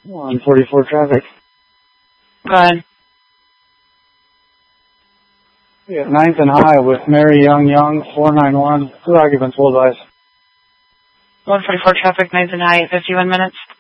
144 traffic. Go ahead. Yeah, 9th and High with Mary Young, 491. 2 occupants, will advise. 144 traffic, 9th and High, 51 minutes.